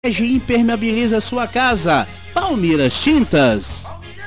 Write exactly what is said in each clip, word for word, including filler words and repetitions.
Protege e impermeabiliza sua casa. Palmeiras Tintas.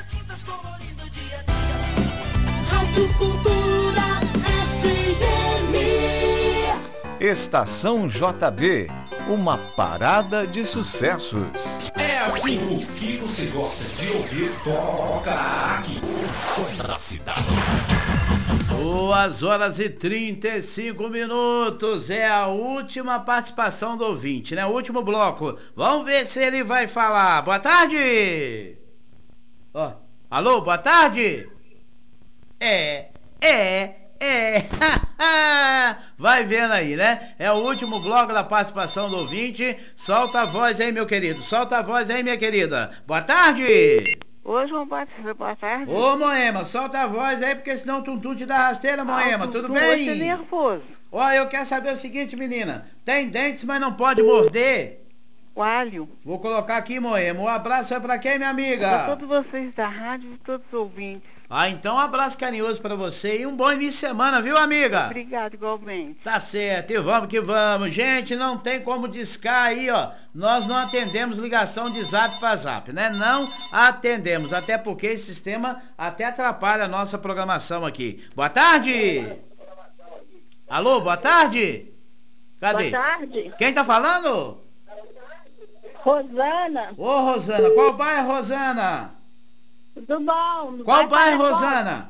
Rádio Cultura F M. Estação J B, uma parada de sucessos. É assim, o que você gosta de ouvir, toca aqui. O som da cidade. Duas horas e trinta e cinco minutos, é a última participação do ouvinte, né? O último bloco. Vamos ver se ele vai falar. Boa tarde! Ó, alô, boa tarde? É, é, é. Vai vendo aí, né? É o último bloco da participação do ouvinte. Solta a voz aí, meu querido. Solta a voz aí, minha querida. Boa tarde! Oi, João Batista, boa tarde. Ô, Moema, solta a voz aí, porque senão o Tuntum te dá rasteira, Moema, ah, tudo Tuntum, bem? Você é nervoso. Ó, eu quero saber o seguinte, menina. Tem dentes, mas não pode morder. O alho. Vou colocar aqui, Moema. Um abraço vai pra quem, minha amiga? Pra todos vocês da rádio e todos os ouvintes. Ah, então um abraço carinhoso pra você e um bom início de semana, viu, amiga? Obrigado, igualmente. Tá certo, e vamos que vamos. Gente, não tem como discar aí, ó. Nós não atendemos ligação de zap pra zap, né? Não atendemos, até porque esse sistema até atrapalha a nossa programação aqui. Boa tarde! Alô, boa tarde? Cadê? Boa tarde. Quem tá falando? Rosana. Ô, Rosana, qual bairro, Rosana? Tudo bom? Qual bairro, Rosana?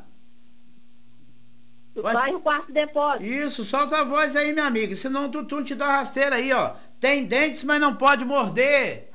Do bairro Quarto Depósito. Isso, solta a voz aí, minha amiga, senão o Tutum te dá rasteira aí, ó. Tem dentes, mas não pode morder.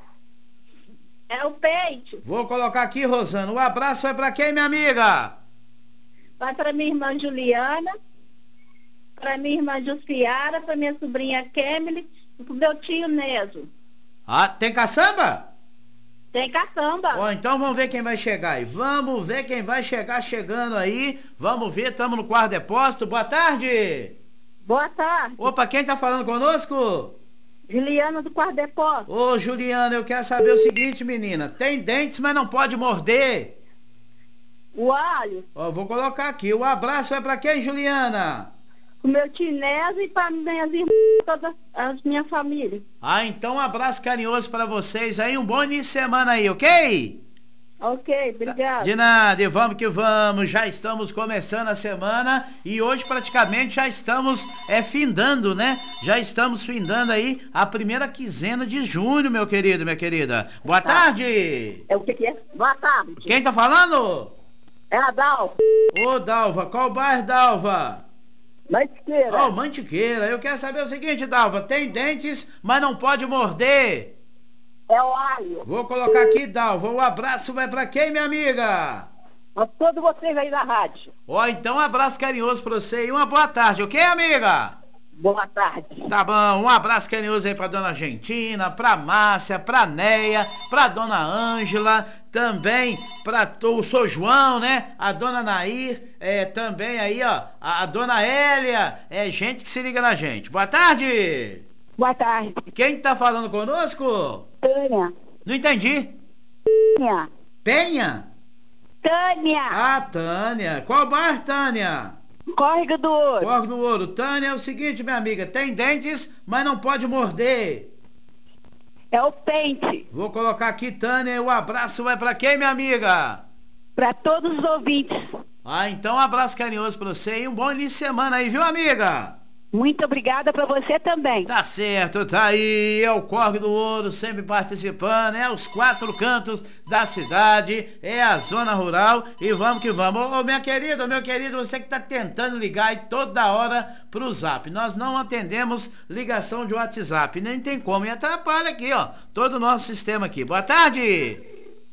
É o peito. Vou colocar aqui, Rosana. O abraço vai pra quem, minha amiga? Vai pra minha irmã Juliana, pra minha irmã Jussiara, pra minha sobrinha Kemily e pro meu tio Neso. Ah, tem caçamba? Tem caçamba. Ó, então vamos ver quem vai chegar aí. Vamos ver quem vai chegar chegando aí. Vamos ver, estamos no quarto depósito. Boa tarde. Boa tarde. Opa, quem tá falando conosco? Juliana do Quarto Depósito. Ô, Juliana, eu quero saber o seguinte, menina. Tem dentes, mas não pode morder. O alho. Ó, vou colocar aqui. O abraço vai pra quem, Juliana? O meu tio Neso e para minhas irmãs, toda a minha família. Ah, então um abraço carinhoso pra vocês aí. Um bom início de semana aí, ok? Ok, obrigado. De nada, e vamos que vamos, já estamos começando a semana e hoje praticamente já estamos é, findando, né? Já estamos findando aí a primeira quinzena de junho, meu querido, minha querida. Boa Tá. tarde! É o que que é? Boa tarde. Quem tá falando? É a Dal. Ô, Dalva, qual bairro, Dalva? Mantiqueira. Ô, Mantiqueira, eu quero saber o seguinte, Dalva, tem dentes, mas não pode morder. É o alho. Vou colocar aqui, Dalva, um abraço vai pra quem, minha amiga? A todos vocês aí da rádio. Ó, então um abraço carinhoso pra você e uma boa tarde, ok, amiga? Boa tarde. Tá bom, um abraço carinhoso aí pra dona Argentina, pra Márcia, pra Neia, pra dona Ângela, também pra o Sou João, né? A dona Nair, é, também aí, ó, a, a dona Hélia, é gente que se liga na gente. Boa tarde! Boa tarde. Quem tá falando conosco? Tânia. Não entendi. Tânia. Penha? Tânia. Ah, Tânia. Qual bairro, Tânia? Córrego do Ouro. Córrego do Ouro. Tânia, é o seguinte, minha amiga, tem dentes, mas não pode morder. É o pente. Vou colocar aqui, Tânia, o abraço vai pra quem, minha amiga? Para todos os ouvintes. Ah, então um abraço carinhoso pra você e um bom início de semana aí, viu, amiga? Muito obrigada para você também. Tá certo, tá aí, é o Córrego do Ouro, sempre participando, é os quatro cantos da cidade, é a zona rural e vamos que vamos. Ô, ô minha querida, meu querido, você que tá tentando ligar aí toda hora pro Zap, nós não atendemos ligação de WhatsApp, nem tem como, e atrapalha aqui, ó, todo o nosso sistema aqui. Boa tarde!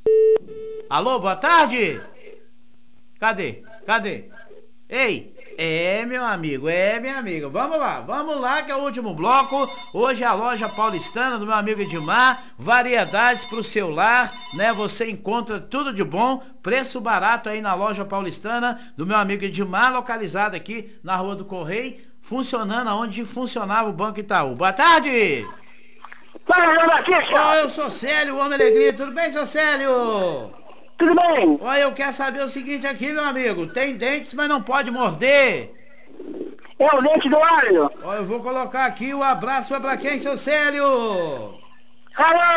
Alô, boa tarde! Cadê? Cadê? Ei! É, meu amigo, é, minha amiga. Vamos lá, vamos lá, que é o último bloco. Hoje é a loja paulistana do meu amigo Edmar. Variedades pro seu lar, né? Você encontra tudo de bom, preço barato aí na loja paulistana do meu amigo Edmar, localizado aqui na Rua do Correio, funcionando onde funcionava o Banco Itaú. Boa tarde! Fala, Batista. Ó, eu sou Célio, o Homem Alegria. Tudo bem, seu Célio? Tudo bem? Olha, eu quero saber o seguinte aqui, meu amigo. Tem dentes, mas não pode morder. É o leite do alho. Ó, eu vou colocar aqui o abraço vai pra quem, seu Célio? Alô!